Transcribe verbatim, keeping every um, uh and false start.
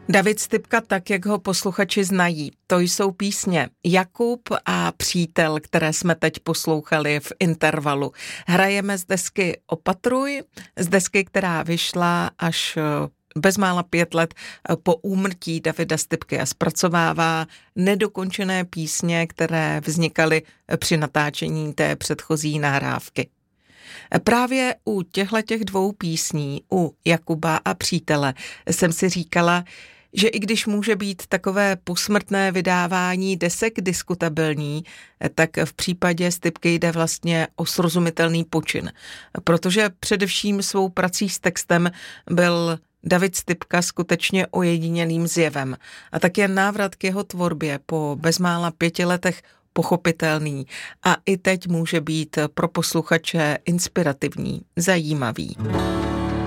David Stypka, tak jak ho posluchači znají, to jsou písně Jakub a Přítel, které jsme teď poslouchali v intervalu. Hrajeme z desky Opatruj, z desky, která vyšla až bezmála pět let po úmrtí Davida Stypky a zpracovává nedokončené písně, které vznikaly při natáčení té předchozí nahrávky. Právě u těchto dvou písní, u Jakuba a Přítele, jsem si říkala, že i když může být takové posmrtné vydávání desek diskutabilní, tak v případě Stypky jde vlastně o srozumitelný počin, protože především svou prací s textem byl David Stypka skutečně ojedinělým zjevem a tak je návrat k jeho tvorbě po bezmála pěti letech pochopitelný a i teď může být pro posluchače inspirativní, zajímavý.